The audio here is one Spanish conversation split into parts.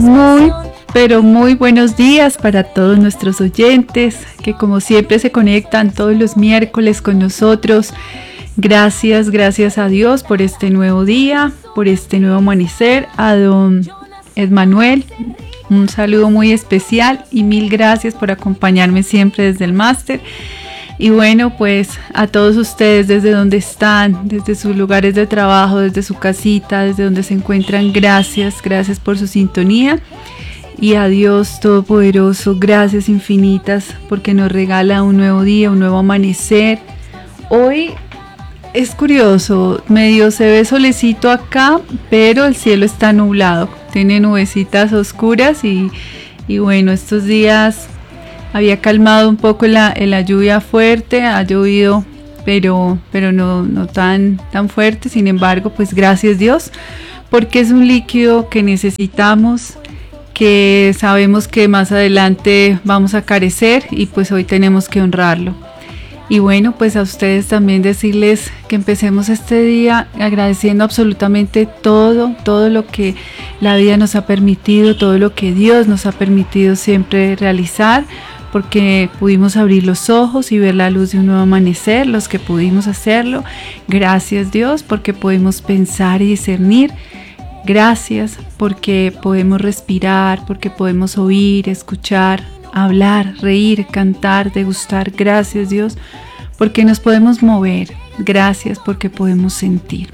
Muy, pero muy buenos días para todos nuestros oyentes que como siempre se conectan todos los miércoles con nosotros. Gracias a Dios por este nuevo día, por este nuevo amanecer. A don Edmanuel, un saludo muy especial y mil gracias por acompañarme siempre desde el máster. Y bueno, pues a todos ustedes desde donde están, desde sus lugares de trabajo, desde su casita, desde donde se encuentran, gracias por su sintonía. Y a Dios Todopoderoso, gracias infinitas porque nos regala un nuevo día, un nuevo amanecer. Hoy es curioso, medio se ve solecito acá, pero el cielo está nublado, tiene nubecitas oscuras y bueno, estos días había calmado un poco la lluvia fuerte, ha llovido, pero no tan fuerte. Sin embargo, pues gracias Dios, porque es un líquido que necesitamos, que sabemos que más adelante vamos a carecer y pues hoy tenemos que honrarlo. Y bueno, pues a ustedes también decirles que empecemos este día agradeciendo absolutamente todo lo que la vida nos ha permitido, todo lo que Dios nos ha permitido siempre realizar, porque pudimos abrir los ojos y ver la luz de un nuevo amanecer, los que pudimos hacerlo. Gracias Dios porque podemos pensar y discernir. Gracias porque podemos respirar, porque podemos oír, escuchar, hablar, reír, cantar, degustar. Gracias Dios porque nos podemos mover. Gracias porque podemos sentir.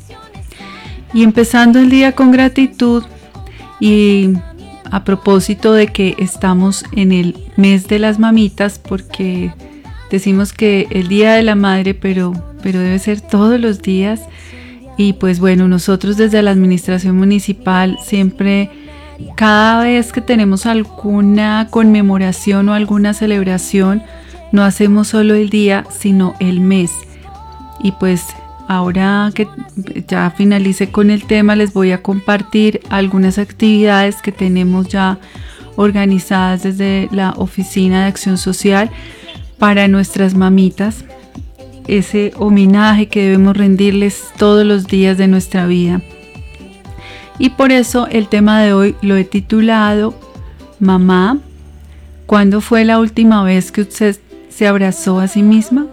Y empezando el día con gratitud y a propósito de que estamos en el mes de las mamitas, porque decimos que el día de la madre, pero debe ser todos los días. Y pues bueno, nosotros desde la administración municipal siempre, cada vez que tenemos alguna conmemoración o alguna celebración, no hacemos solo el día, sino el mes. Y pues ahora que ya finalice con el tema, les voy a compartir algunas actividades que tenemos ya organizadas desde la Oficina de Acción Social para nuestras mamitas. Ese homenaje que debemos rendirles todos los días de nuestra vida. Y por eso el tema de hoy lo he titulado: Mamá, ¿cuándo fue la última vez que usted se abrazó a sí misma?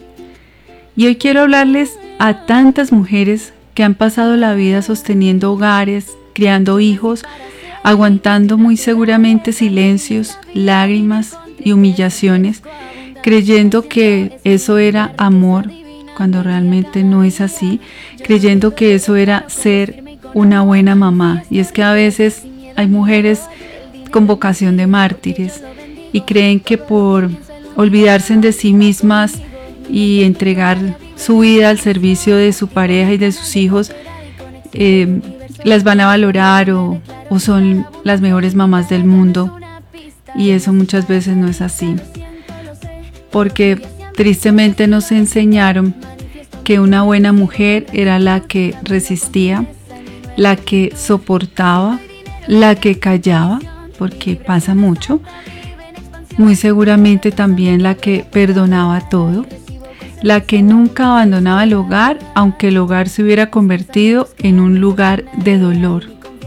Y hoy quiero hablarles a tantas mujeres que han pasado la vida sosteniendo hogares, criando hijos, aguantando muy seguramente silencios, lágrimas y humillaciones, creyendo que eso era amor, cuando realmente no es así, creyendo que eso era ser una buena mamá. Y es que a veces hay mujeres con vocación de mártires y creen que por olvidarse de sí mismas y entregar su vida al servicio de su pareja y de sus hijos, las van a valorar o son las mejores mamás del mundo. Y eso muchas veces no es así, porque tristemente nos enseñaron que una buena mujer era la que resistía, la que soportaba, la que callaba, porque pasa mucho, muy seguramente también la que perdonaba todo, la que nunca abandonaba el hogar, aunque el hogar se hubiera convertido en un lugar de dolor.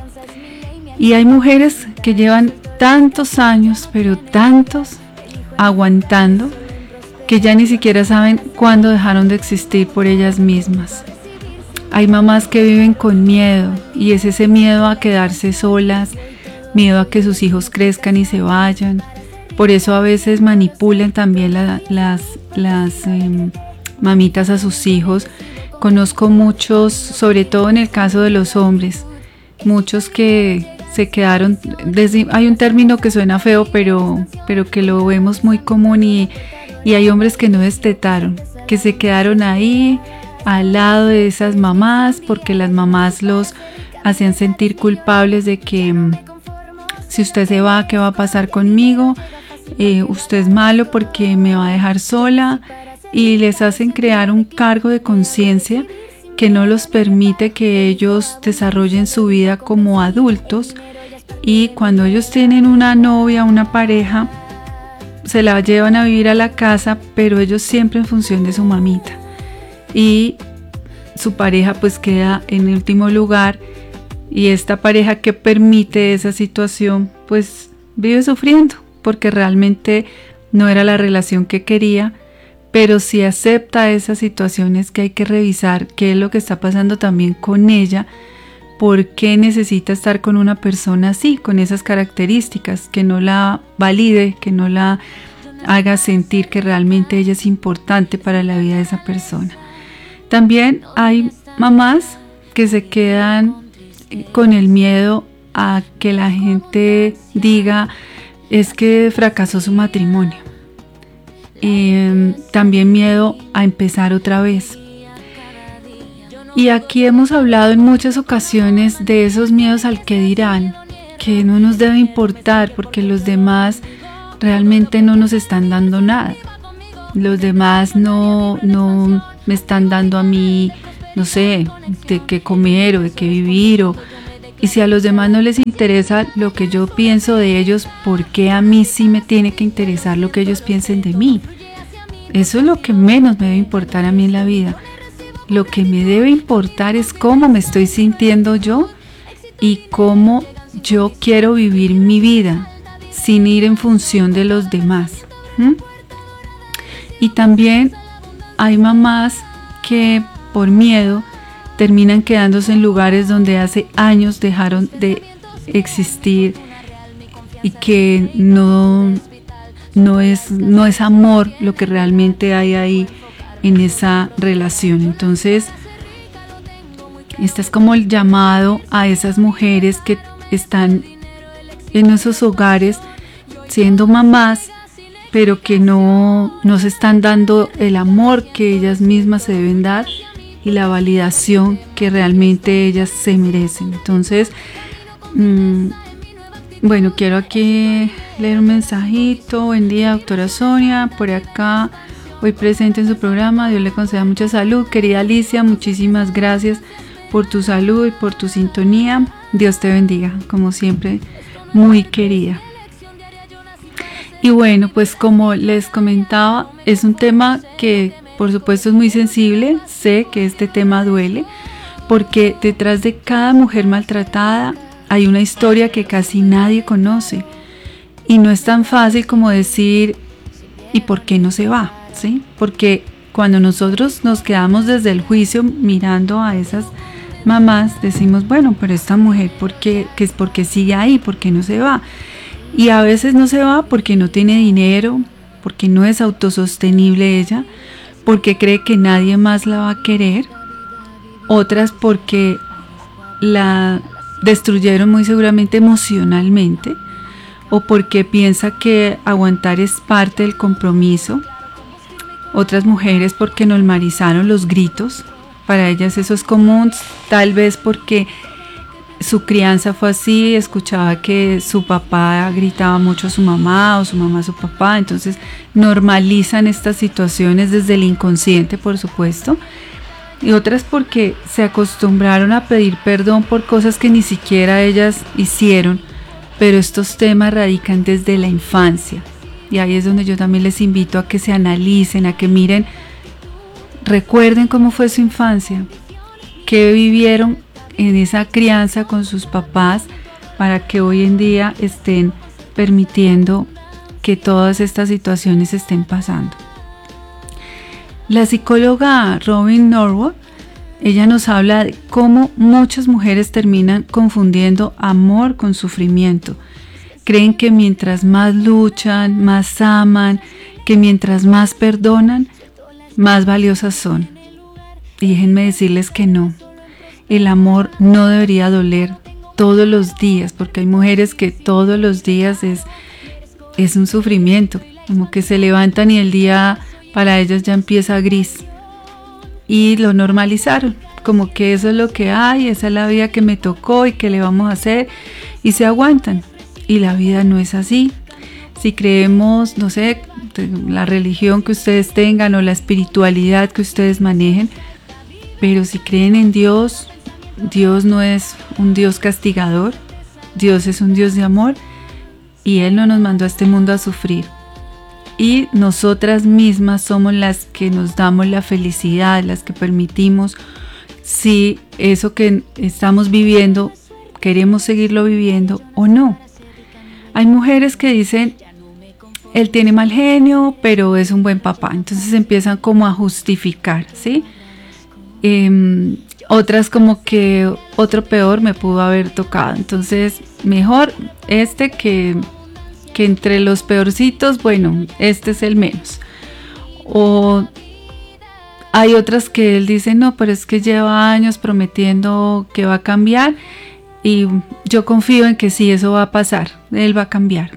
Y hay mujeres que llevan tantos años, pero tantos, aguantando, que ya ni siquiera saben cuándo dejaron de existir por ellas mismas. Hay mamás que viven con miedo, y es ese miedo a quedarse solas, miedo a que sus hijos crezcan y se vayan. Por eso a veces manipulan también las mamitas a sus hijos. Conozco muchos, sobre todo en el caso de los hombres, muchos que se quedaron, hay un término que suena feo, pero que lo vemos muy común, y hay hombres que no destetaron, que se quedaron ahí al lado de esas mamás, porque las mamás los hacían sentir culpables de que si usted se va, ¿qué va a pasar conmigo? Usted es malo porque me va a dejar sola, y les hacen crear un cargo de conciencia que no los permite que ellos desarrollen su vida como adultos. Y cuando ellos tienen una novia, una pareja, se la llevan a vivir a la casa, pero ellos siempre en función de su mamita, y su pareja pues queda en último lugar, Y esta pareja que permite esa situación, pues vive sufriendo, porque realmente no era la relación que quería. Pero si acepta esas situaciones, que hay que revisar qué es lo que está pasando también con ella, por qué necesita estar con una persona así, con esas características, que no la valide, que no la haga sentir que realmente ella es importante para la vida de esa persona. También hay mamás que se quedan con el miedo a que la gente diga es que fracasó su matrimonio. También miedo a empezar otra vez. Y aquí hemos hablado en muchas ocasiones de esos miedos al que dirán, que no nos debe importar porque los demás realmente no nos están dando nada. Los demás no me están dando a mí, no sé, de qué comer o de qué vivir. Y si a los demás no les interesa lo que yo pienso de ellos, ¿por qué a mí sí me tiene que interesar lo que ellos piensen de mí? Eso es lo que menos me debe importar a mí en la vida. Lo que me debe importar es cómo me estoy sintiendo yo y cómo yo quiero vivir mi vida sin ir en función de los demás. Y también hay mamás que por miedo terminan quedándose en lugares donde hace años dejaron de existir y que no es amor lo que realmente hay ahí en esa relación. Entonces, este es como el llamado a esas mujeres que están en esos hogares siendo mamás, pero que no se están dando el amor que ellas mismas se deben dar y la validación que realmente ellas se merecen. Entonces, bueno, quiero aquí leer un mensajito. Buen día, doctora Sonia, por acá, hoy presente en su programa. Dios le conceda mucha salud. Querida Alicia, muchísimas gracias por tu salud y por tu sintonía. Dios te bendiga, como siempre, muy querida. Y bueno, pues como les comentaba, es un tema que por supuesto es muy sensible. Sé que este tema duele, porque detrás de cada mujer maltratada hay una historia que casi nadie conoce. Y no es tan fácil como decir, ¿y por qué no se va? ¿Sí? Porque cuando nosotros nos quedamos desde el juicio mirando a esas mamás, decimos, bueno, pero esta mujer, ¿por qué sigue ahí? ¿Por qué no se va? Y a veces no se va porque no tiene dinero, porque no es autosostenible ella, porque cree que nadie más la va a querer. Otras porque la destruyeron muy seguramente emocionalmente, o porque piensa que aguantar es parte del compromiso. Otras mujeres porque normalizaron los gritos, para ellas eso es común, tal vez porque su crianza fue así, escuchaba que su papá gritaba mucho a su mamá o su mamá a su papá, entonces normalizan estas situaciones desde el inconsciente, por supuesto. Y otras porque se acostumbraron a pedir perdón por cosas que ni siquiera ellas hicieron, pero estos temas radican desde la infancia. Y ahí es donde yo también les invito a que se analicen, a que miren, recuerden cómo fue su infancia, qué vivieron en esa crianza con sus papás, para que hoy en día estén permitiendo que todas estas situaciones estén pasando. La psicóloga Robin Norwood, ella nos habla de cómo muchas mujeres terminan confundiendo amor con sufrimiento. Creen que mientras más luchan, más aman, que mientras más perdonan, más valiosas son. Y déjenme decirles que no. El amor no debería doler todos los días, porque hay mujeres que todos los días es un sufrimiento, como que se levantan y el día para ellos ya empieza gris. Y lo normalizaron, como que eso es lo que hay, esa es la vida que me tocó y que le vamos a hacer, y se aguantan. Y la vida no es así. Si creemos, no sé, la religión que ustedes tengan o la espiritualidad que ustedes manejen, pero si creen en Dios, Dios no es un Dios castigador, Dios es un Dios de amor, y Él no nos mandó a este mundo a sufrir. Y nosotras mismas somos las que nos damos la felicidad, las que permitimos, si eso que estamos viviendo queremos seguirlo viviendo o no. Hay mujeres que dicen, él tiene mal genio, pero es un buen papá. Entonces empiezan como a justificar, ¿sí? Otras como que otro peor me pudo haber tocado. Entonces, mejor que entre los peorcitos, bueno, este es el menos. O hay otras que él dice, no, pero es que lleva años prometiendo que va a cambiar y yo confío en que sí, eso va a pasar, él va a cambiar.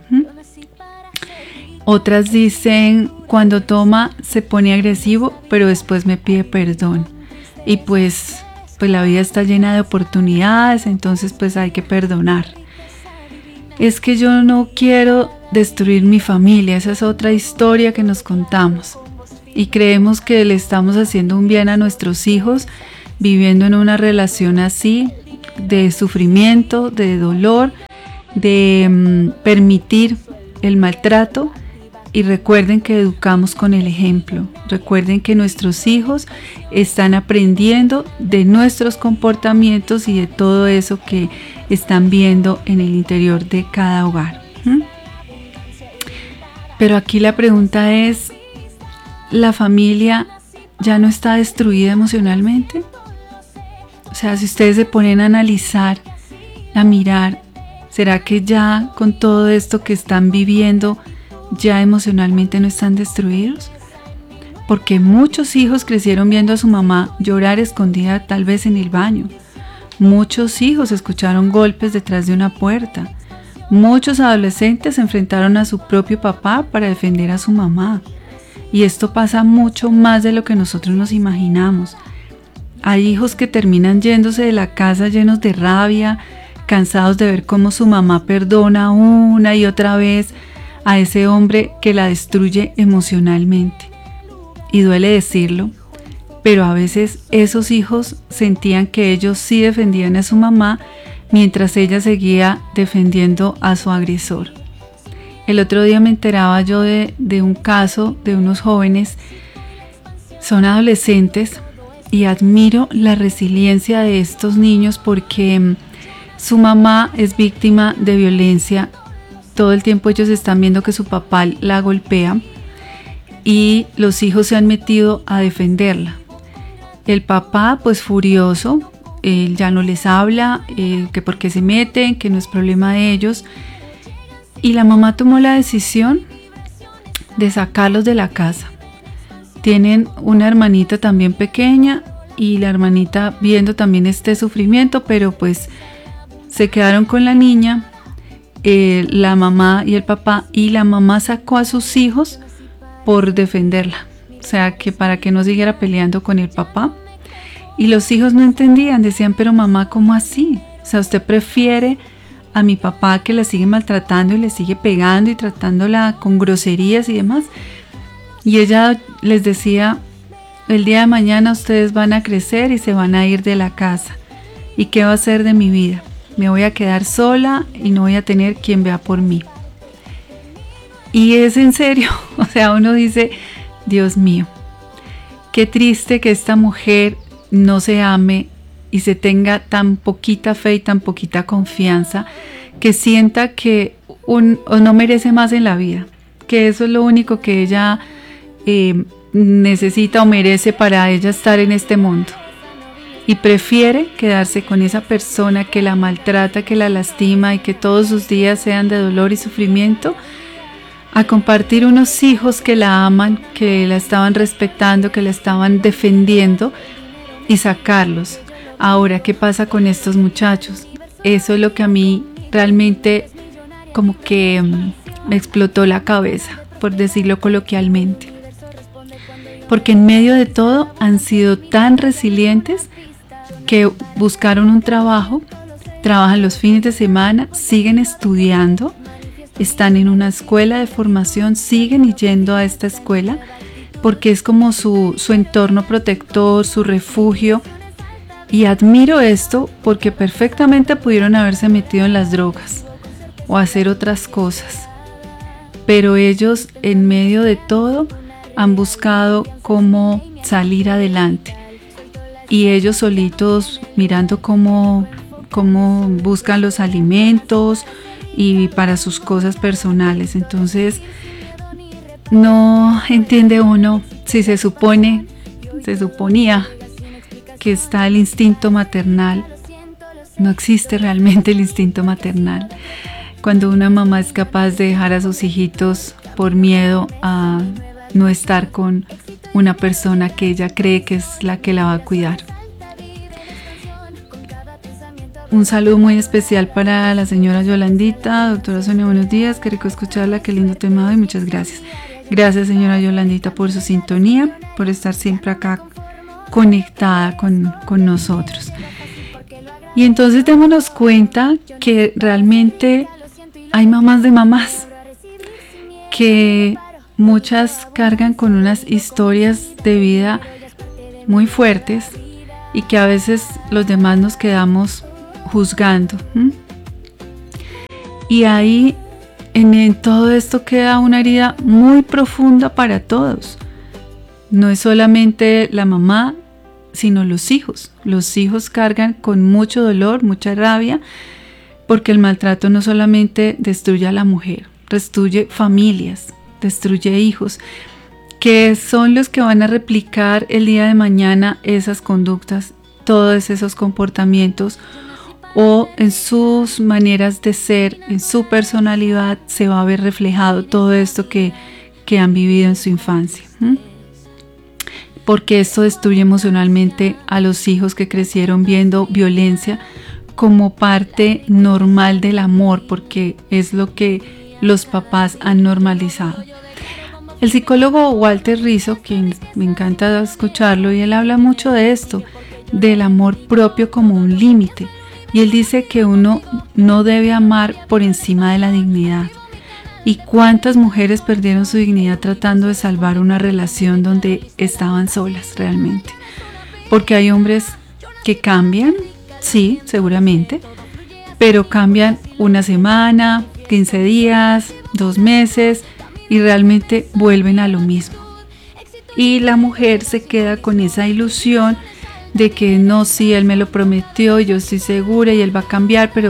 Otras dicen, cuando toma se pone agresivo, pero después me pide perdón. Y pues la vida está llena de oportunidades, entonces pues hay que perdonar. Es que yo no quiero destruir mi familia, esa es otra historia que nos contamos. Y creemos que le estamos haciendo un bien a nuestros hijos viviendo en una relación así, de sufrimiento, de dolor, de permitir el maltrato. Y recuerden que educamos con el ejemplo. Recuerden que nuestros hijos están aprendiendo de nuestros comportamientos y de todo eso que están viendo en el interior de cada hogar. Pero aquí la pregunta es, ¿la familia ya no está destruida emocionalmente? O sea, si ustedes se ponen a analizar, a mirar, ¿será que ya con todo esto que están viviendo, ya emocionalmente no están destruidos? Porque muchos hijos crecieron viendo a su mamá llorar escondida tal vez en el baño. Muchos hijos escucharon golpes detrás de una puerta. Muchos adolescentes se enfrentaron a su propio papá para defender a su mamá. Y esto pasa mucho más de lo que nosotros nos imaginamos. Hay hijos que terminan yéndose de la casa llenos de rabia, cansados de ver cómo su mamá perdona una y otra vez a ese hombre que la destruye emocionalmente. Y duele decirlo, pero a veces esos hijos sentían que ellos sí defendían a su mamá mientras ella seguía defendiendo a su agresor. El otro día me enteraba yo de un caso de unos jóvenes, son adolescentes, y admiro la resiliencia de estos niños porque su mamá es víctima de violencia. Todo el tiempo ellos están viendo que su papá la golpea y los hijos se han metido a defenderla. El papá, pues furioso, él ya no les habla, que por qué se meten, que no es problema de ellos. Y la mamá tomó la decisión de sacarlos de la casa. Tienen una hermanita también pequeña y la hermanita viendo también este sufrimiento, pero pues se quedaron con la niña. La mamá y el papá, y la mamá sacó a sus hijos por defenderla, o sea, que para que no siguiera peleando con el papá. Y los hijos no entendían, decían, pero mamá, ¿cómo así? O sea, usted prefiere a mi papá que la sigue maltratando y le sigue pegando y tratándola con groserías y demás. Y ella les decía, el día de mañana ustedes van a crecer y se van a ir de la casa. ¿Y qué va a hacer de mi vida? Me voy a quedar sola y no voy a tener quien vea por mí. Y es en serio, o sea, uno dice, Dios mío, qué triste que esta mujer no se ame y se tenga tan poquita fe y tan poquita confianza, que sienta que o no merece más en la vida, que eso es lo único que ella necesita o merece para ella estar en este mundo. Y prefiere quedarse con esa persona que la maltrata, que la lastima y que todos sus días sean de dolor y sufrimiento, a compartir unos hijos que la aman, que la estaban respetando, que la estaban defendiendo, y sacarlos. Ahora, ¿qué pasa con estos muchachos? Eso es lo que a mí realmente como que me explotó la cabeza, por decirlo coloquialmente. Porque en medio de todo han sido tan resilientes que buscaron un trabajo, trabajan los fines de semana, siguen estudiando, están en una escuela de formación, siguen yendo a esta escuela porque es como su entorno protector, su refugio. Y admiro esto porque perfectamente pudieron haberse metido en las drogas o hacer otras cosas. Pero ellos en medio de todo han buscado cómo salir adelante. Y ellos solitos mirando cómo cómo buscan los alimentos y para sus cosas personales. Entonces no entiende uno si se suponía que está el instinto maternal. No existe realmente el instinto maternal. Cuando una mamá es capaz de dejar a sus hijitos por miedo a no estar con una persona que ella cree que es la que la va a cuidar. Un saludo muy especial para la señora Yolandita. Doctora Sonia, buenos días, qué rico escucharla, qué lindo tema hoy, muchas gracias. Gracias, señora Yolandita, por su sintonía, por estar siempre acá conectada con nosotros. Y entonces démonos cuenta que realmente hay mamás de mamás, que muchas cargan con unas historias de vida muy fuertes y que a veces los demás nos quedamos juzgando. Y ahí en todo esto queda una herida muy profunda para todos. No es solamente la mamá, sino los hijos. Los hijos cargan con mucho dolor, mucha rabia, porque el maltrato no solamente destruye a la mujer, destruye familias, destruye hijos, que son los que van a replicar el día de mañana esas conductas, todos esos comportamientos, o en sus maneras de ser, en su personalidad, se va a ver reflejado todo esto que han vivido en su infancia. Porque esto destruye emocionalmente a los hijos que crecieron viendo violencia como parte normal del amor, porque es lo que los papás han normalizado. El psicólogo Walter Rizzo, quien me encanta escucharlo, y él habla mucho de esto, del amor propio como un límite. Y él dice que uno no debe amar por encima de la dignidad. ¿Y cuántas mujeres perdieron su dignidad tratando de salvar una relación donde estaban solas realmente? Porque hay hombres que cambian, sí, seguramente, pero cambian una semana, 15 días, 2 meses y realmente vuelven a lo mismo. Y la mujer se queda con esa ilusión de que no, sí, él me lo prometió, yo estoy segura y él va a cambiar, pero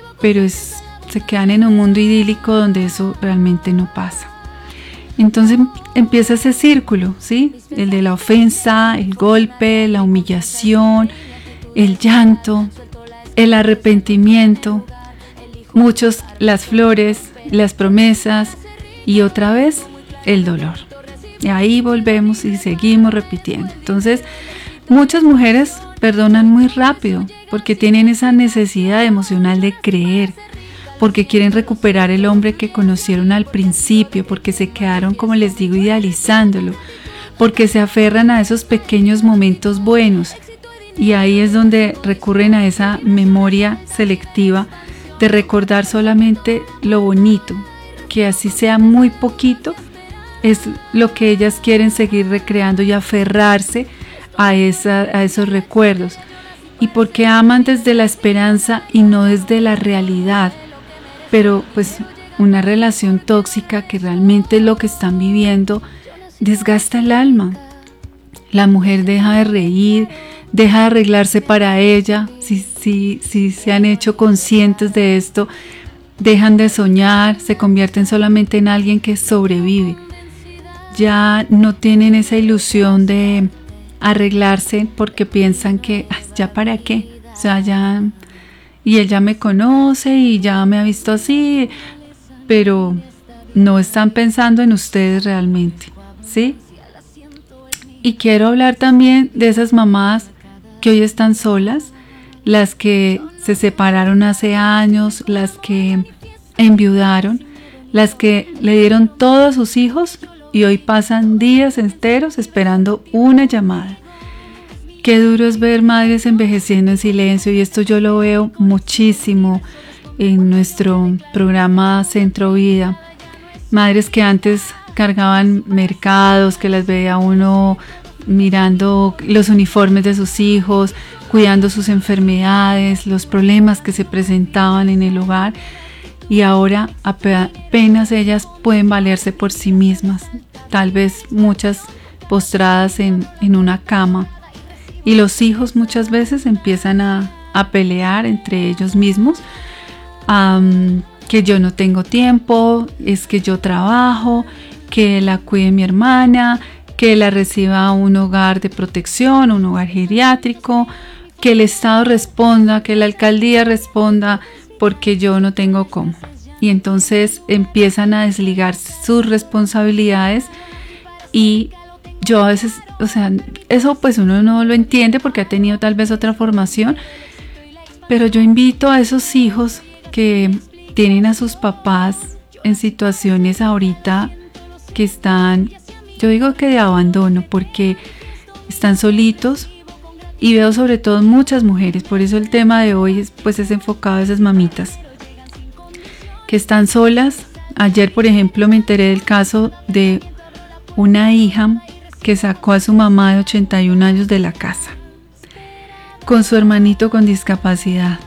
se quedan en un mundo idílico donde eso realmente no pasa. Entonces empieza ese círculo, ¿sí? El de la ofensa, el golpe, la humillación, el llanto, el arrepentimiento, muchos las flores, las promesas y otra vez el dolor. Y ahí volvemos y seguimos repitiendo. Entonces, muchas mujeres perdonan muy rápido porque tienen esa necesidad emocional de creer, porque quieren recuperar el hombre que conocieron al principio, porque se quedaron, como les digo, idealizándolo, porque se aferran a esos pequeños momentos buenos. Y ahí es donde recurren a esa memoria selectiva de recordar solamente lo bonito, que así sea muy poquito, es lo que ellas quieren seguir recreando y aferrarse a esos recuerdos. Y porque aman desde la esperanza y no desde la realidad. Pero pues una relación tóxica que realmente es lo que están viviendo desgasta el alma. La mujer deja de reír, deja de arreglarse para ella. Si se han hecho conscientes de esto, dejan de soñar, se convierten solamente en alguien que sobrevive. Ya no tienen esa ilusión de arreglarse porque piensan que ya para qué, o sea, ya, y él ya me conoce y ya me ha visto así, pero no están pensando en ustedes realmente, ¿sí? Y quiero hablar también de esas mamás que hoy están solas, las que se separaron hace años, las que enviudaron, las que le dieron todo a sus hijos y hoy pasan días enteros esperando una llamada. Qué duro es ver madres envejeciendo en silencio, y esto yo lo veo muchísimo en nuestro programa Centro Vida. Madres que antes cargaban mercados, que las veía uno mirando los uniformes de sus hijos, cuidando sus enfermedades, los problemas que se presentaban en el hogar, y ahora apenas ellas pueden valerse por sí mismas, tal vez muchas postradas en una cama, y los hijos muchas veces empiezan a a pelear entre ellos mismos, que yo no tengo tiempo, es que yo trabajo, que la cuide mi hermana, que la reciba a un hogar de protección, un hogar geriátrico, que el Estado responda, que la alcaldía responda, porque yo no tengo cómo. Y entonces empiezan a desligar sus responsabilidades y yo a veces, o sea, eso pues uno no lo entiende porque ha tenido tal vez otra formación, pero yo invito a esos hijos que tienen a sus papás en situaciones ahorita que están, yo digo que de abandono, porque están solitos, y veo sobre todo muchas mujeres, por eso el tema de hoy es enfocado a esas mamitas que están solas. Ayer, por ejemplo, me enteré del caso de una hija que sacó a su mamá de 81 años de la casa con su hermanito con discapacidad.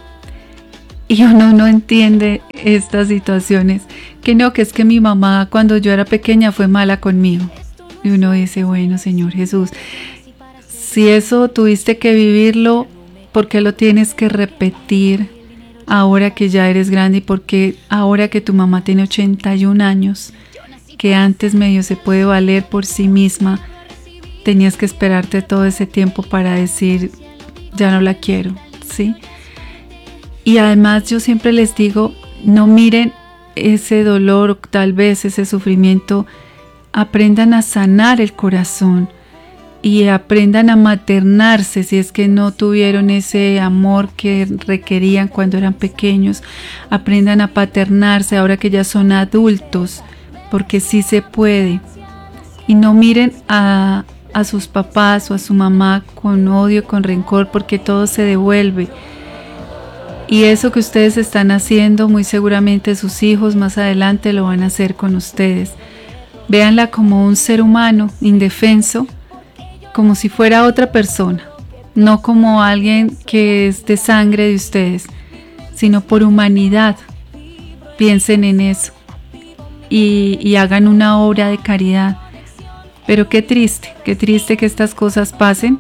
Y uno no entiende estas situaciones, que es que mi mamá cuando yo era pequeña fue mala conmigo. Y uno dice, bueno, Señor Jesús, si eso tuviste que vivirlo, ¿por qué lo tienes que repetir ahora que ya eres grande? Y por qué ahora que tu mamá tiene 81 años, que antes medio se puede valer por sí misma, tenías que esperarte todo ese tiempo para decir, ya no la quiero, ¿sí? Y además yo siempre les digo, no miren ese dolor, tal vez ese sufrimiento, aprendan a sanar el corazón y aprendan a maternarse si es que no tuvieron ese amor que requerían cuando eran pequeños. Aprendan a paternarse ahora que ya son adultos, porque sí se puede. Y no miren a sus papás o a su mamá con odio, con rencor, porque todo se devuelve. Y eso que ustedes están haciendo, muy seguramente sus hijos más adelante lo van a hacer con ustedes. Véanla como un ser humano indefenso, como si fuera otra persona, no como alguien que es de sangre de ustedes, sino por humanidad. Piensen en eso y hagan una obra de caridad. Pero qué triste que estas cosas pasen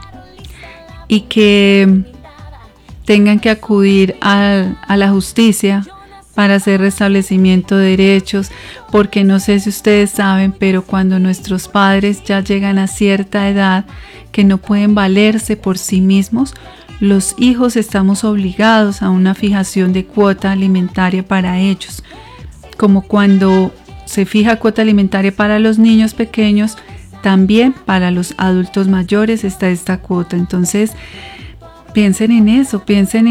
y que tengan que acudir a la justicia para hacer restablecimiento de derechos, porque no sé si ustedes saben, pero cuando nuestros padres ya llegan a cierta edad que no pueden valerse por sí mismos, los hijos estamos obligados a una fijación de cuota alimentaria para ellos, como cuando se fija cuota alimentaria para los niños pequeños, también para los adultos mayores está esta cuota. Entonces piensen en eso, piensen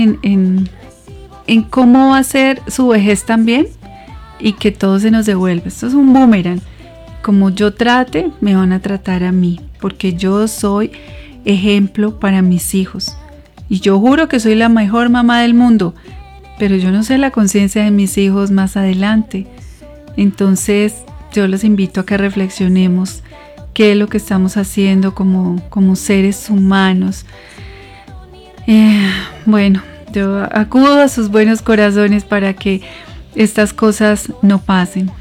en cómo va a ser su vejez también y que todo se nos devuelve. Esto es un boomerang. Como yo trate, me van a tratar a mí, porque yo soy ejemplo para mis hijos. Y yo juro que soy la mejor mamá del mundo, pero yo no sé la conciencia de mis hijos más adelante. Entonces yo los invito a que reflexionemos qué es lo que estamos haciendo como seres humanos. Bueno, yo acudo a sus buenos corazones para que estas cosas no pasen.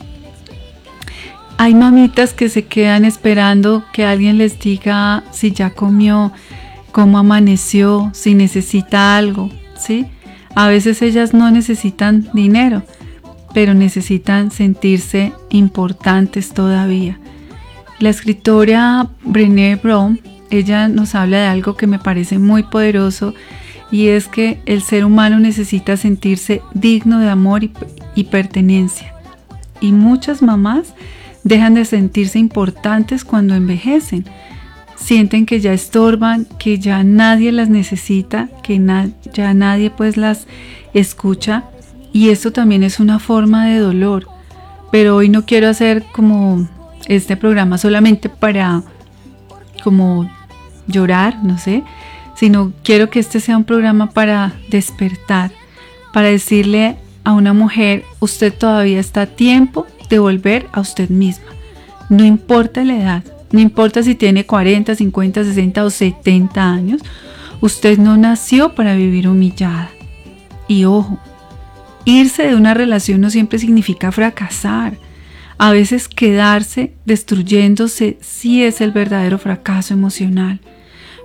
Hay mamitas que se quedan esperando que alguien les diga si ya comió, cómo amaneció, si necesita algo, ¿sí? A veces ellas no necesitan dinero, pero necesitan sentirse importantes todavía. La escritora Brené Brown, ella nos habla de algo que me parece muy poderoso, y es que el ser humano necesita sentirse digno de amor y pertenencia. Y muchas mamás dejan de sentirse importantes cuando envejecen. Sienten que ya estorban, que ya nadie las necesita, que ya nadie pues las escucha, y esto también es una forma de dolor. Pero hoy no quiero hacer como este programa solamente para como llorar, no sé, sino quiero que este sea un programa para despertar, para decirle a una mujer, usted todavía está a tiempo de volver a usted misma. No importa la edad, no importa si tiene 40, 50, 60 o 70 años, usted no nació para vivir humillada. Y ojo, irse de una relación no siempre significa fracasar. A veces quedarse destruyéndose sí es el verdadero fracaso emocional.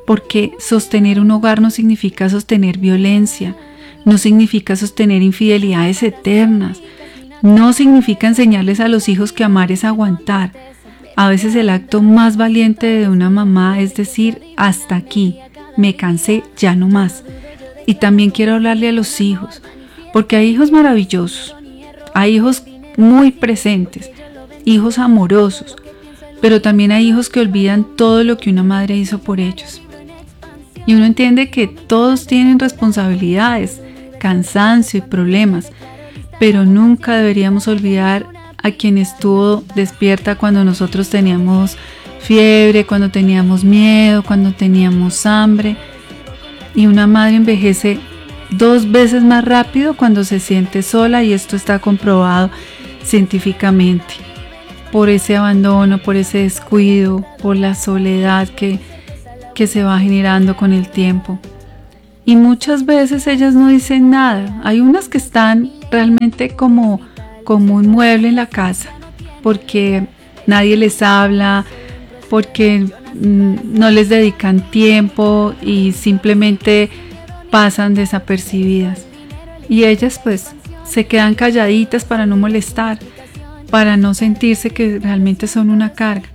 porque sostener un hogar no significa sostener violencia, no significa sostener infidelidades eternas, no significa enseñarles a los hijos que amar es aguantar. A veces el acto más valiente de una mamá es decir, hasta aquí, me cansé, ya no más. Y también quiero hablarle a los hijos, porque hay hijos maravillosos, hay hijos muy presentes, hijos amorosos, pero también hay hijos que olvidan todo lo que una madre hizo por ellos. Y uno entiende que todos tienen responsabilidades, cansancio y problemas, pero nunca deberíamos olvidar a quien estuvo despierta cuando nosotros teníamos fiebre, cuando teníamos miedo, cuando teníamos hambre. Y una madre envejece 2 veces más rápido cuando se siente sola, y esto está comprobado científicamente, por ese abandono, por ese descuido, por la soledad que se va generando con el tiempo. Y muchas veces ellas no dicen nada. Hay unas que están realmente como un mueble en la casa, porque nadie les habla, porque no les dedican tiempo y simplemente pasan desapercibidas. Y ellas pues se quedan calladitas para no molestar, para no sentirse que realmente son una carga.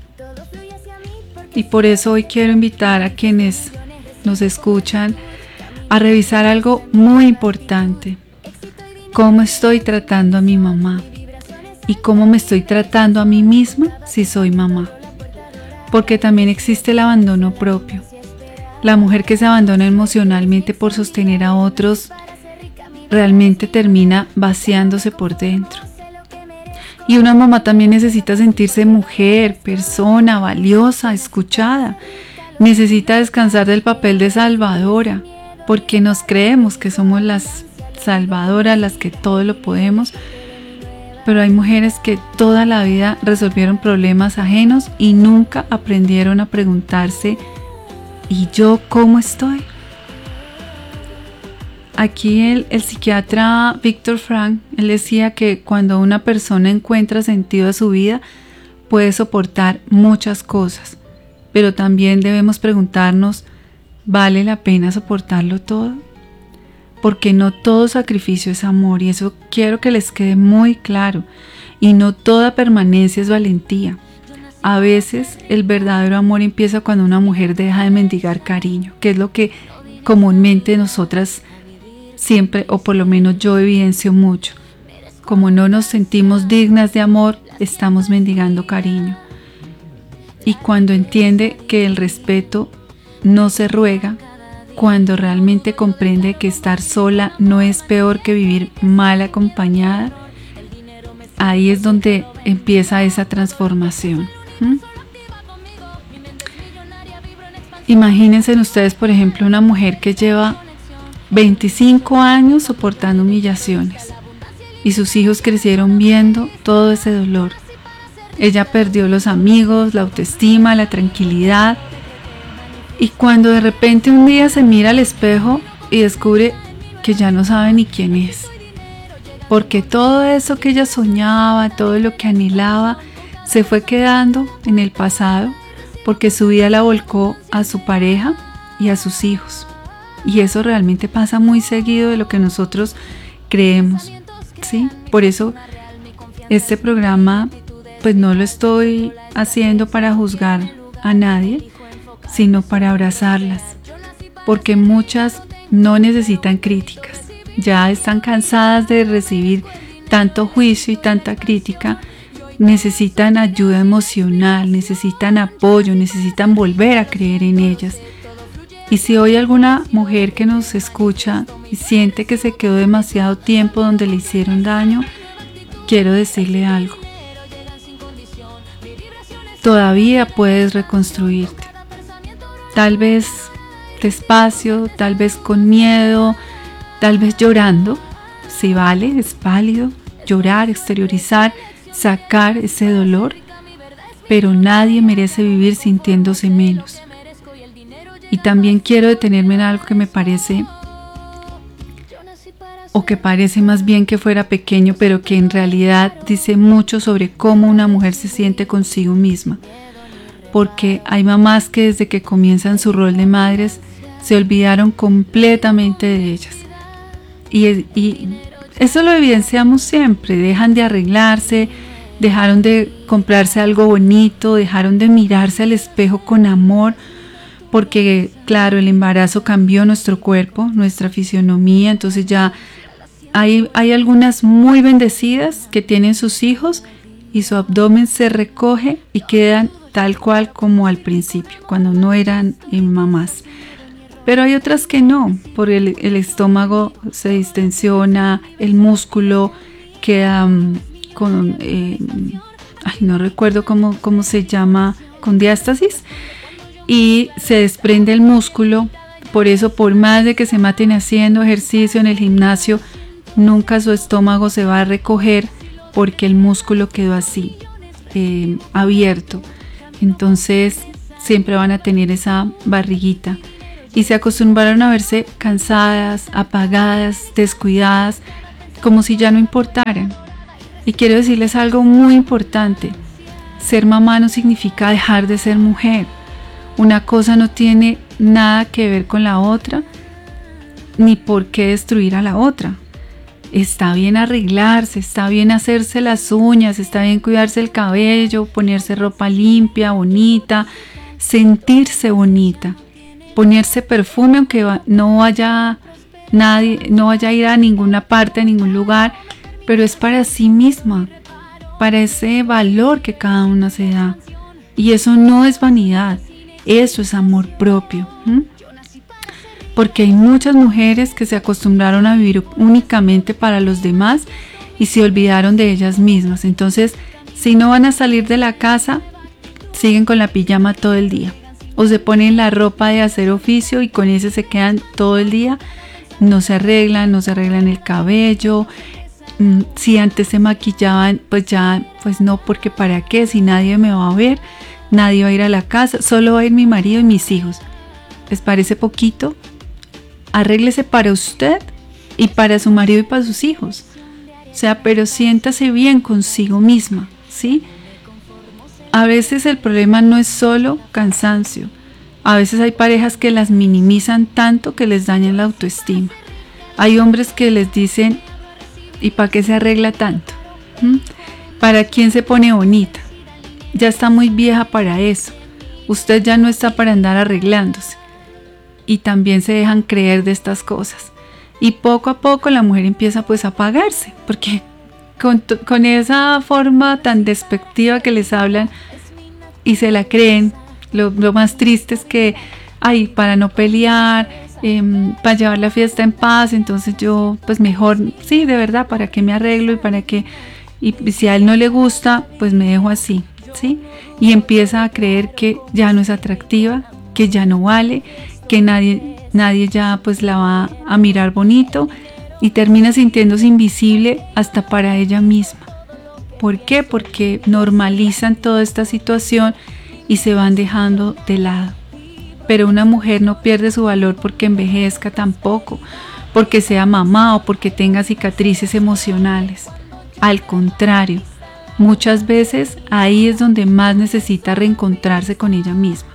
Y por eso hoy quiero invitar a quienes nos escuchan a revisar algo muy importante. ¿Cómo estoy tratando a mi mamá? ¿Y cómo me estoy tratando a mí misma si soy mamá? Porque también existe el abandono propio. La mujer que se abandona emocionalmente por sostener a otros realmente termina vaciándose por dentro. Y una mamá también necesita sentirse mujer, persona, valiosa, escuchada. Necesita descansar del papel de salvadora, porque nos creemos que somos las salvadoras, las que todo lo podemos. Pero hay mujeres que toda la vida resolvieron problemas ajenos y nunca aprendieron a preguntarse, ¿y yo cómo estoy? Aquí el psiquiatra Viktor Frankl, él decía que cuando una persona encuentra sentido a su vida, puede soportar muchas cosas, pero también debemos preguntarnos, ¿vale la pena soportarlo todo? Porque no todo sacrificio es amor, y eso quiero que les quede muy claro, y no toda permanencia es valentía. A veces el verdadero amor empieza cuando una mujer deja de mendigar cariño, que es lo que comúnmente nosotras siempre, o por lo menos yo evidencio mucho. Como no nos sentimos dignas de amor, estamos mendigando cariño. Y cuando entiende que el respeto no se ruega, cuando realmente comprende que estar sola no es peor que vivir mal acompañada, ahí es donde empieza esa transformación. Imagínense ustedes, por ejemplo, una mujer que lleva 25 años soportando humillaciones y sus hijos crecieron viendo todo ese dolor. Ella perdió los amigos, la autoestima, la tranquilidad, y cuando de repente un día se mira al espejo y descubre que ya no sabe ni quién es, porque todo eso que ella soñaba, todo lo que anhelaba, se fue quedando en el pasado, porque su vida la volcó a su pareja y a sus hijos. Y eso realmente pasa muy seguido de lo que nosotros creemos, ¿sí? Por eso este programa pues no lo estoy haciendo para juzgar a nadie, sino para abrazarlas, porque muchas no necesitan críticas, ya están cansadas de recibir tanto juicio y tanta crítica, necesitan ayuda emocional, necesitan apoyo, necesitan volver a creer en ellas. Y si hoy alguna mujer que nos escucha y siente que se quedó demasiado tiempo donde le hicieron daño, quiero decirle algo. Todavía puedes reconstruirte. Tal vez despacio, tal vez con miedo, tal vez llorando. Si vale, es válido llorar, exteriorizar, sacar ese dolor, pero nadie merece vivir sintiéndose menos. Y también quiero detenerme en algo que me parece, o que parece más bien que fuera pequeño, pero que en realidad dice mucho sobre cómo una mujer se siente consigo misma. porque hay mamás que desde que comienzan su rol de madres se olvidaron completamente de ellas. Y eso lo evidenciamos siempre, dejan de arreglarse, dejaron de comprarse algo bonito, dejaron de mirarse al espejo con amor, porque claro, el embarazo cambió nuestro cuerpo, nuestra fisionomía, entonces ya hay algunas muy bendecidas que tienen sus hijos y su abdomen se recoge y quedan tal cual como al principio, cuando no eran mamás. Pero hay otras que no, porque el estómago se distensiona, el músculo queda con, no recuerdo cómo se llama, con diástasis, y se desprende el músculo. Por eso, por más de que se maten haciendo ejercicio en el gimnasio, nunca su estómago se va a recoger porque el músculo quedó así, abierto. Entonces siempre van a tener esa barriguita y se acostumbraron a verse cansadas, apagadas, descuidadas, como si ya no importaran. Y quiero decirles algo muy importante: ser mamá no significa dejar de ser mujer. Una cosa no tiene nada que ver con la otra, ni por qué destruir a la otra. Está bien arreglarse, está bien hacerse las uñas, está bien cuidarse el cabello, ponerse ropa limpia, bonita, sentirse bonita, ponerse perfume aunque no vaya a ir a ninguna parte, a ningún lugar, pero es para sí misma, para ese valor que cada una se da. Y eso no es vanidad, eso es amor propio. Porque hay muchas mujeres que se acostumbraron a vivir únicamente para los demás y se olvidaron de ellas mismas. Entonces, si no van a salir de la casa, siguen con la pijama todo el día. O se ponen la ropa de hacer oficio y con ese se quedan todo el día. No se arreglan el cabello. Si antes se maquillaban, pues ya, pues no, porque ¿para qué? Si nadie me va a ver, nadie va a ir a la casa, solo va a ir mi marido y mis hijos. ¿Les parece poquito? Arréglese para usted y para su marido y para sus hijos. O sea, pero siéntase bien consigo misma, ¿sí? A veces el problema no es solo cansancio. A veces hay parejas que las minimizan tanto que les dañan la autoestima. Hay hombres que les dicen: ¿y para qué se arregla tanto? ¿Para quién se pone bonita? Ya está muy vieja para eso. Usted ya no está para andar arreglándose. Y también se dejan creer de estas cosas. Y poco a poco la mujer empieza pues a apagarse, porque con esa forma tan despectiva que les hablan y se la creen, lo más triste es que, para no pelear, para llevar la fiesta en paz, entonces yo pues mejor, sí, de verdad, ¿para qué me arreglo? Y si a él no le gusta, pues me dejo así, ¿sí? Y empieza a creer que ya no es atractiva, que ya no vale, que nadie ya pues la va a mirar bonito, y termina sintiéndose invisible hasta para ella misma. ¿Por qué? Porque normalizan toda esta situación y se van dejando de lado. Pero una mujer no pierde su valor porque envejezca tampoco, porque sea mamá o porque tenga cicatrices emocionales. Al contrario, muchas veces ahí es donde más necesita reencontrarse con ella misma.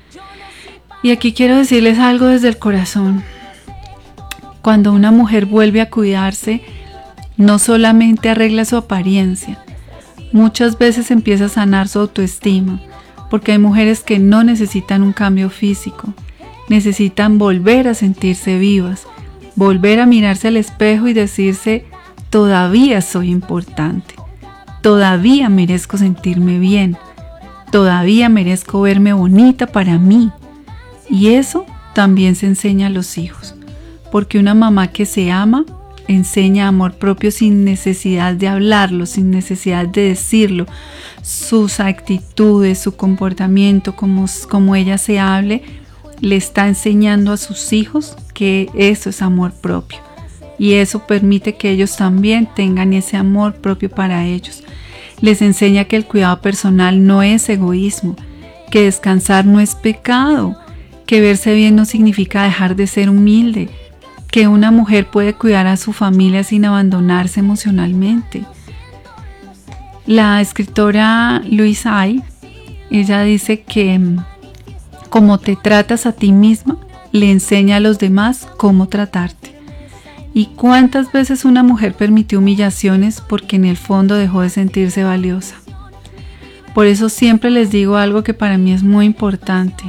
Y aquí quiero decirles algo desde el corazón. Cuando una mujer vuelve a cuidarse, no solamente arregla su apariencia, muchas veces empieza a sanar su autoestima, porque hay mujeres que no necesitan un cambio físico, necesitan volver a sentirse vivas, volver a mirarse al espejo y decirse: todavía soy importante, todavía merezco sentirme bien, todavía merezco verme bonita para mí. Y eso también se enseña a los hijos, porque una mamá que se ama enseña amor propio sin necesidad de hablarlo, sin necesidad de decirlo. Sus actitudes, su comportamiento, como ella se hable, le está enseñando a sus hijos que eso es amor propio. Y eso permite que ellos también tengan ese amor propio para ellos. Les enseña que el cuidado personal no es egoísmo, que descansar no es pecado, que verse bien no significa dejar de ser humilde, que una mujer puede cuidar a su familia sin abandonarse emocionalmente. La escritora Louise Hay ella dice que como te tratas a ti misma, le enseña a los demás cómo tratarte. ¿Y cuántas veces una mujer permitió humillaciones porque en el fondo dejó de sentirse valiosa? Por eso siempre les digo algo que para mí es muy importante.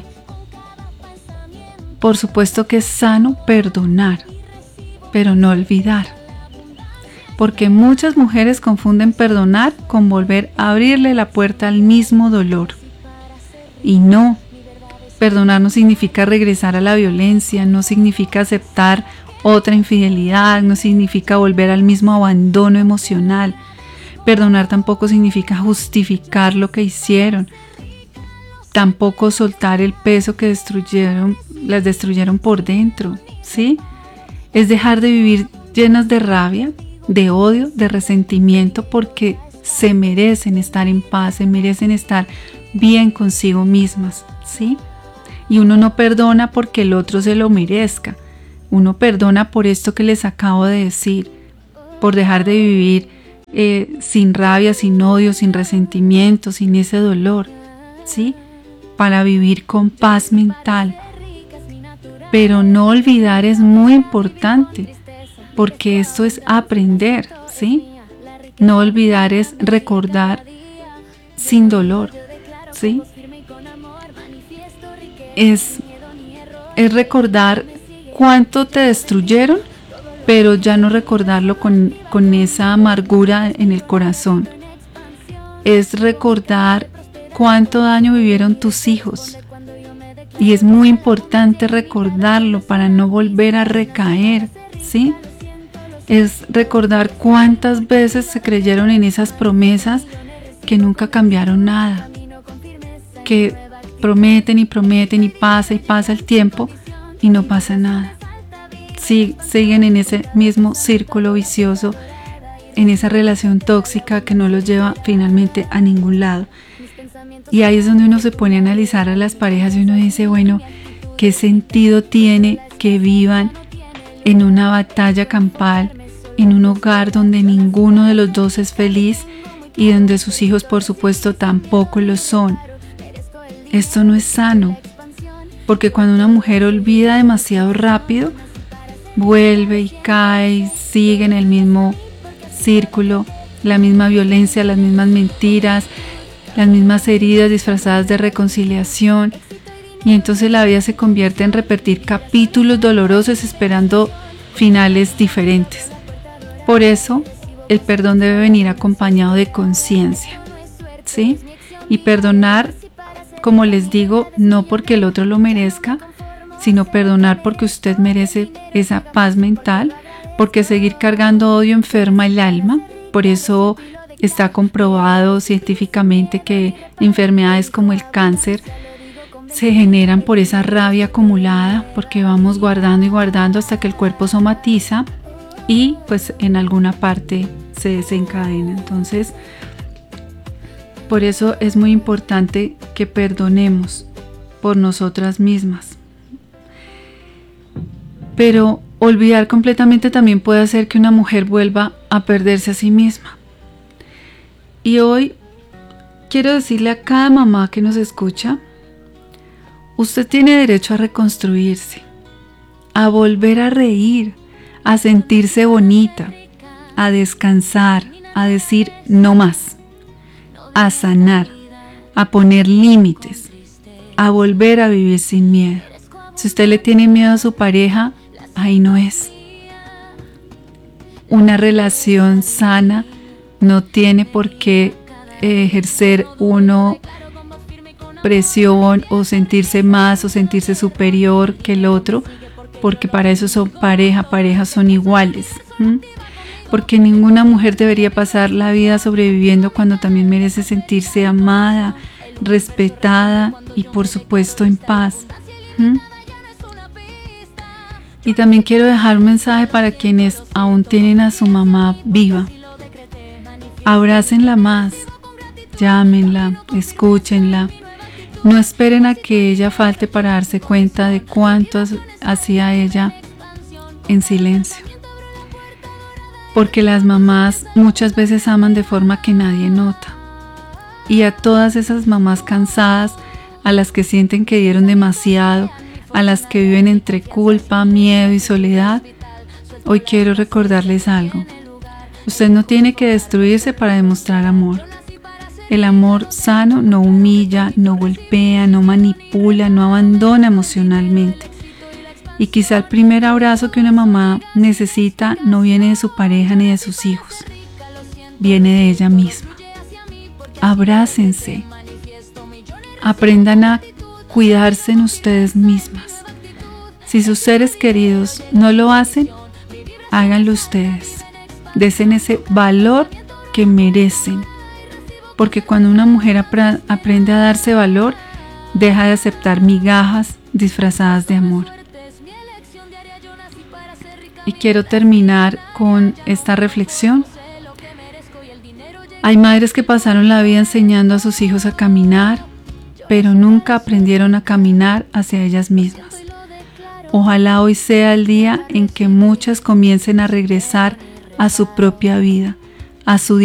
Por supuesto que es sano perdonar, pero no olvidar. Porque muchas mujeres confunden perdonar con volver a abrirle la puerta al mismo dolor. Y no, perdonar no significa regresar a la violencia, no significa aceptar otra infidelidad, no significa volver al mismo abandono emocional. Perdonar tampoco significa justificar lo que hicieron, tampoco soltar el peso que las destruyeron por dentro, ¿sí? Es dejar de vivir llenas de rabia, de odio, de resentimiento, porque se merecen estar en paz, se merecen estar bien consigo mismas, ¿sí? Y uno no perdona porque el otro se lo merezca, uno perdona por esto que les acabo de decir, por dejar de vivir sin rabia, sin odio, sin resentimiento, sin ese dolor, ¿sí? Para vivir con paz mental. Pero no olvidar es muy importante, porque esto es aprender, ¿sí? No olvidar es recordar sin dolor, ¿sí? Es recordar cuánto te destruyeron, pero ya no recordarlo con esa amargura en el corazón. Es recordar cuánto daño vivieron tus hijos. Y es muy importante recordarlo para no volver a recaer, ¿sí? Es recordar cuántas veces se creyeron en esas promesas que nunca cambiaron nada. Que prometen y prometen y pasa el tiempo y no pasa nada. Sí, siguen en ese mismo círculo vicioso, en esa relación tóxica que no los lleva finalmente a ningún lado. Y ahí es donde uno se pone a analizar a las parejas y uno dice, bueno, ¿qué sentido tiene que vivan en una batalla campal, en un hogar donde ninguno de los dos es feliz y donde sus hijos por supuesto tampoco lo son? Esto no es sano, porque cuando una mujer olvida demasiado rápido, vuelve y cae, sigue en el mismo círculo, la misma violencia, las mismas mentiras, las mismas heridas disfrazadas de reconciliación, y entonces la vida se convierte en repetir capítulos dolorosos esperando finales diferentes. Por eso el perdón debe venir acompañado de conciencia, ¿sí? Y perdonar, como les digo, no porque el otro lo merezca, sino perdonar porque usted merece esa paz mental, porque seguir cargando odio enferma el alma. Por eso está comprobado científicamente que enfermedades como el cáncer se generan por esa rabia acumulada, porque vamos guardando y guardando hasta que el cuerpo somatiza y pues en alguna parte se desencadena. Entonces, por eso es muy importante que perdonemos por nosotras mismas. Pero olvidar completamente también puede hacer que una mujer vuelva a perderse a sí misma. Y hoy quiero decirle a cada mamá que nos escucha, usted tiene derecho a reconstruirse, a volver a reír, a sentirse bonita, a descansar, a decir no más, a sanar, a poner límites, a volver a vivir sin miedo. Si usted le tiene miedo a su pareja, ahí no es. Una relación sana no tiene por qué ejercer uno presión o sentirse más o sentirse superior que el otro, porque para eso son parejas son iguales. Porque ninguna mujer debería pasar la vida sobreviviendo cuando también merece sentirse amada, respetada y por supuesto en paz. Y también quiero dejar un mensaje para quienes aún tienen a su mamá viva. Abrácenla más, llámenla, escúchenla. No esperen a que ella falte para darse cuenta de cuánto hacía ella en silencio. Porque las mamás muchas veces aman de forma que nadie nota. Y a todas esas mamás cansadas, a las que sienten que dieron demasiado, a las que viven entre culpa, miedo y soledad, hoy quiero recordarles algo. Usted no tiene que destruirse para demostrar amor. El amor sano no humilla, no golpea, no manipula, no abandona emocionalmente. Y quizá el primer abrazo que una mamá necesita no viene de su pareja ni de sus hijos, viene de ella misma. Abrácense, aprendan a cuidarse en ustedes mismas. Si sus seres queridos no lo hacen, háganlo ustedes. Desen ese valor que merecen, porque cuando una mujer aprende a darse valor, deja de aceptar migajas disfrazadas de amor. Y quiero terminar con esta reflexión. Hay madres que pasaron la vida enseñando a sus hijos a caminar, pero nunca aprendieron a caminar hacia ellas mismas. Ojalá hoy sea el día en que muchas comiencen a regresar a su propia vida, a su